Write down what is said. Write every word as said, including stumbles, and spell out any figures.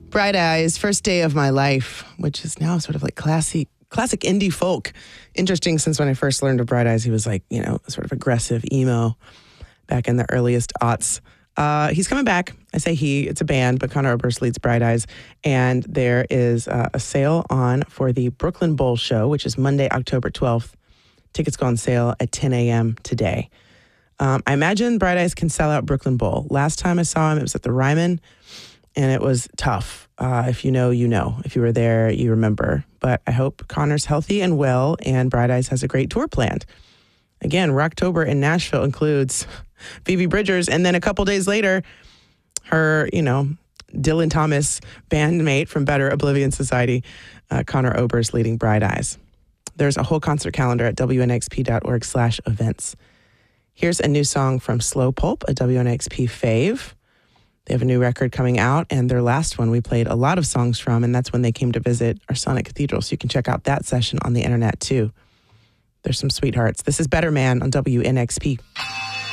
Bright Eyes, First Day of My Life, which is now sort of like classic, classic indie folk. Interesting, since when I first learned of Bright Eyes, he was like, you know, sort of aggressive emo back in the earliest aughts. Uh, he's coming back. I say he, it's a band, but Conor Oberst leads Bright Eyes. And there is uh, a sale on for the Brooklyn Bowl show, which is Monday, October twelfth. Tickets go on sale at ten a.m. today. Um, I imagine Bright Eyes can sell out Brooklyn Bowl. Last time I saw him, it was at the Ryman, and it was tough. Uh, if you know, you know. If you were there, you remember. But I hope Conor's healthy and well, and Bright Eyes has a great tour planned. Again, Rocktober in Nashville includes Phoebe Bridgers, and then a couple days later, her, you know, Dylan Thomas bandmate from Better Oblivion Society, uh, Conor Oberst leading Bright Eyes. There's a whole concert calendar at W N X P dot org slash events. Here's a new song from Slow Pulp, a W N X P fave. They have a new record coming out, and their last one we played a lot of songs from, and that's when they came to visit our Sonic Cathedral, so you can check out that session on the internet too. There's some sweethearts. This is Better Man on W N X P.